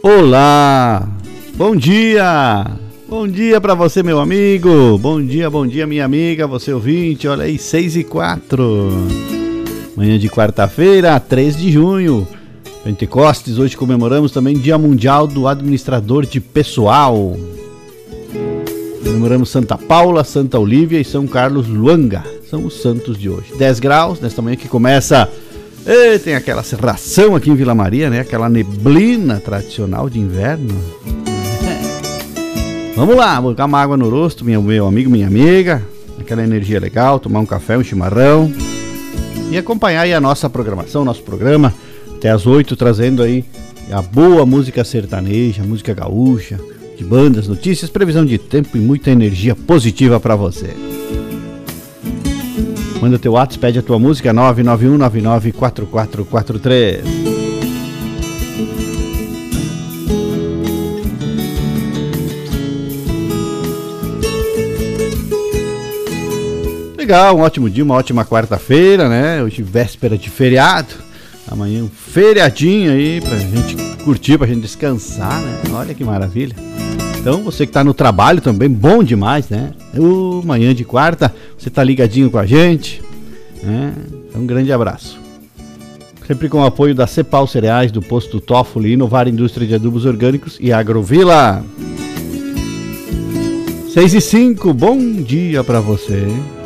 Olá, bom dia para você, meu amigo, bom dia minha amiga, você ouvinte, olha aí, 6h04, manhã de quarta-feira, 3 de junho, Pentecostes. Hoje comemoramos também Dia Mundial do Administrador de Pessoal, comemoramos Santa Paula, Santa Olívia e São Carlos Luanga, são os santos de hoje. 10 graus, nesta manhã que começa... E tem aquela cerração aqui em Vila Maria, né? Aquela neblina tradicional de inverno. Vamos lá, vou colocar uma água no rosto, meu amigo, minha amiga. Aquela energia legal, tomar um café, um chimarrão. E acompanhar aí a nossa programação, nosso programa. Até às 8, trazendo aí a boa música sertaneja, música gaúcha, de bandas, notícias, previsão de tempo e muita energia positiva pra você. Manda teu WhatsApp, pede a tua música, 991994443. Legal, um ótimo dia, uma ótima quarta-feira, né? Hoje véspera de feriado. Amanhã um feriadinho aí pra gente curtir, pra gente descansar, né? Olha que maravilha. Então, você que está no trabalho também, bom demais, né? Manhã de quarta, você está ligadinho com a gente, né? Então, um grande abraço. Sempre com o apoio da Cepal Cereais, do Posto Toffoli, Inovar Indústria de Adubos Orgânicos e Agrovila. 6h05, bom dia para você.